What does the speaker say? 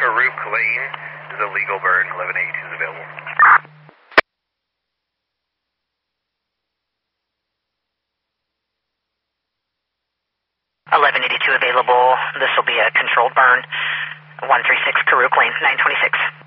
Karuk Lane is a legal burn. 1182 is available. .1182 available. This will be a controlled burn. 136 Karuk Lane, 926.